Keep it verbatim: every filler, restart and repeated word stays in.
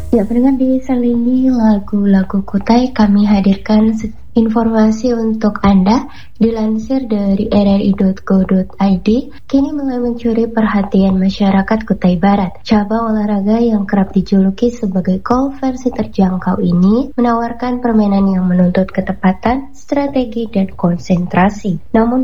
Ya, pendengar diselingi lagu-lagu Kutai, kami hadirkan se- informasi untuk Anda dilansir dari r r i dot go dot i d. Kini mulai mencuri perhatian masyarakat Kutai Barat. Cabang olahraga yang kerap dijuluki sebagai golf versi terjangkau ini menawarkan permainan yang menuntut ketepatan, strategi, dan konsentrasi. Namun